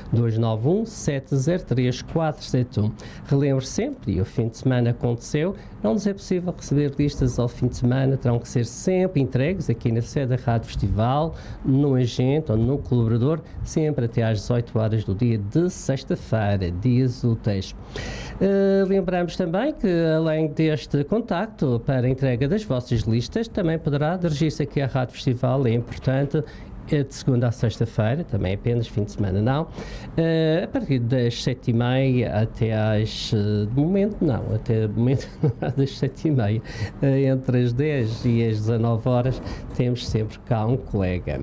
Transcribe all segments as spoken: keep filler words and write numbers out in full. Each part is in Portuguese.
dois nove um, sete zero três, quatro sete um. Relembre sempre, e o fim de semana aconteceu, não nos é possível receber listas ao fim de semana, terão que ser sempre entregues aqui na sede da Rádio Festival, no agente ou no colaborador, sempre até às dezoito horas do dia de sexta-feira, dias úteis. Uh, lembramos também que, além deste contacto para a entrega das vossas listas, também poderá dirigir-se aqui à Rádio Festival, é importante, de segunda a sexta-feira, também apenas fim de semana não, uh, a partir das sete e meia até às, uh, de momento não, até de momento das sete e meia, uh, entre as dez e as dezanove horas, temos sempre cá um colega.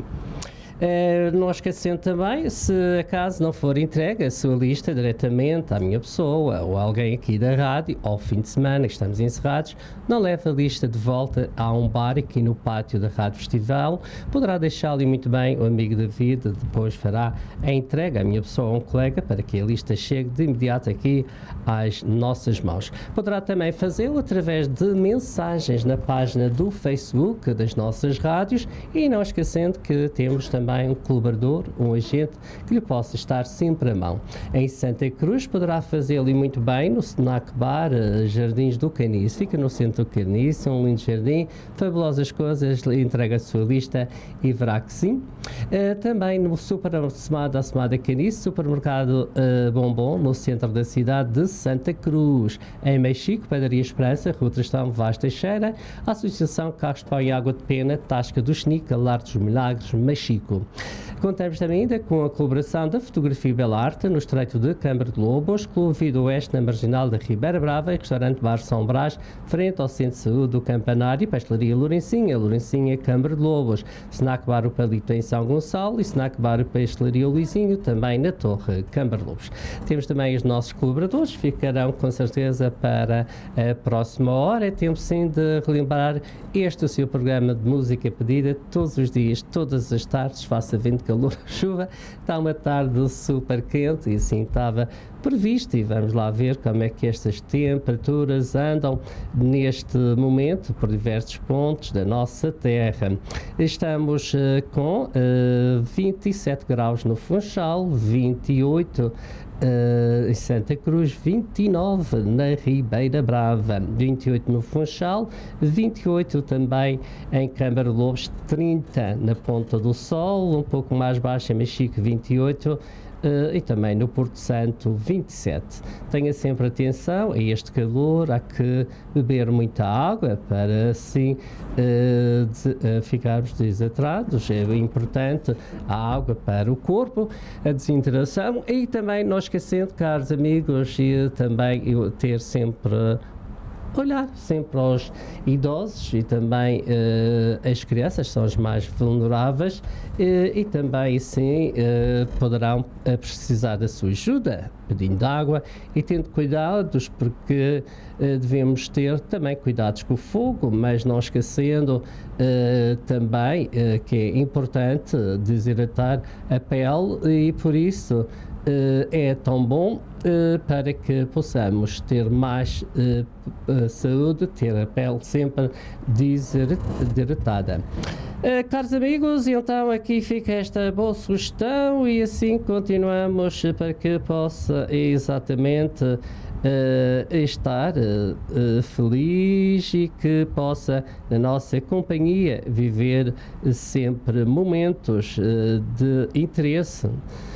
Uh, não esquecendo também, se acaso não for entregue a sua lista diretamente à minha pessoa ou a alguém aqui da rádio, ao fim de semana que estamos encerrados, não leve a lista de volta a um bar aqui no pátio da Rádio Festival, poderá deixá-lo muito bem o amigo David, depois fará a entrega à minha pessoa ou a um colega para que a lista chegue de imediato aqui às nossas mãos. Poderá também fazê-lo através de mensagens na página do Facebook das nossas rádios e não esquecendo que temos também também um colaborador, um agente que lhe possa estar sempre à mão. Em Santa Cruz poderá fazê-lo muito bem no Snack Bar Jardins do Caniço. Fica no centro do Caniço, um lindo jardim, fabulosas coisas, entrega a sua lista e verá que sim. Uh, também no supermercado da Semada Caniço, supermercado uh, Bombom, no centro da cidade de Santa Cruz. Em Mexico, Padaria Esperança, Rua Tristão Vaz Teixeira, Associação Carros de Pão e Água de Pena, Tasca do Xnica, Lar dos Milagres, Mexico. Contamos também ainda com a colaboração da Fotografia e Bela Arte no Estreito de Câmara de Lobos, Clube Vida Oeste na Marginal da Ribeira Brava e Restaurante Bar São Brás, frente ao Centro de Saúde do Campanário, Pastelaria Lourencinha, Lourencinha, Câmara de Lobos, Snack Bar O Palito em São Gonçalo e Snack Bar Pastelaria Luizinho, também na Torre Câmara de Lobos. Temos também os nossos colaboradores, ficarão com certeza para a próxima hora. É tempo sim de relembrar este o seu programa de música pedida todos os dias, todas as tardes, faça vento, calor, chuva. Está uma tarde super quente e assim estava previsto e vamos lá ver como é que estas temperaturas andam neste momento por diversos pontos da nossa terra. Estamos uh, com uh, vinte e sete graus no Funchal, vinte e oito Uh, em Santa Cruz, vinte e nove na Ribeira Brava, vinte e oito no Funchal, vinte e oito também em Câmara de Lobos, trinta na Ponta do Sol, um pouco mais baixo em Mexico, vinte e oito. Uh, e também no Porto Santo, vinte e sete. Tenha sempre atenção a este calor, há que beber muita água para assim uh, de, uh, ficarmos desidratados. É importante a água para o corpo, a desidratação e também não esquecendo, caros amigos, e também eu ter sempre olhar sempre aos idosos e também uh, as crianças são as mais vulneráveis uh, e também sim uh, poderão uh, precisar da sua ajuda, pedindo água e tendo cuidados porque uh, devemos ter também cuidados com o fogo, mas não esquecendo uh, também uh, que é importante desidratar a pele e por isso Uh, é tão bom uh, para que possamos ter mais uh, uh, saúde, ter a pele sempre desidratada. Uh, caros amigos, então aqui fica esta boa sugestão e assim continuamos para que possa exatamente uh, estar uh, uh, feliz e que possa, na nossa companhia, viver sempre momentos uh, de interesse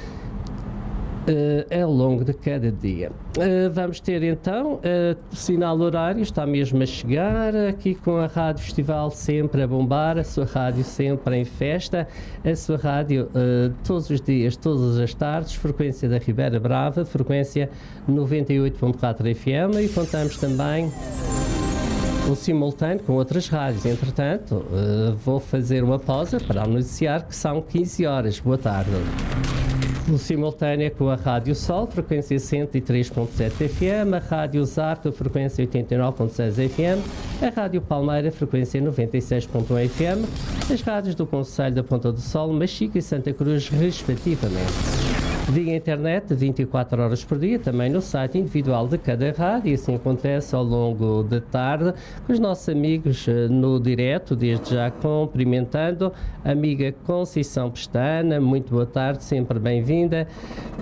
Uh, ao longo de cada dia. Uh, vamos ter então uh, sinal horário, está mesmo a chegar, aqui com a Rádio Festival sempre a bombar, a sua rádio sempre em festa, a sua rádio uh, todos os dias, todas as tardes, frequência da Ribeira Brava, frequência noventa e oito ponto quatro F M e contamos também o simultâneo com outras rádios. Entretanto, uh, vou fazer uma pausa para anunciar que são quinze horas. Boa tarde. O simultâneo com a Rádio Sol, frequência cento e três ponto sete F M, a Rádio Zarco, frequência oitenta e nove ponto seis F M, a Rádio Palmeira, frequência noventa e seis ponto um F M, as rádios do Concelho da Ponta do Sol, Mexico e Santa Cruz, respectivamente. Via internet, vinte e quatro horas por dia, também no site individual de cada rádio, e assim acontece ao longo da tarde, com os nossos amigos no direto, desde já cumprimentando a amiga Conceição Pestana, muito boa tarde, sempre bem-vinda.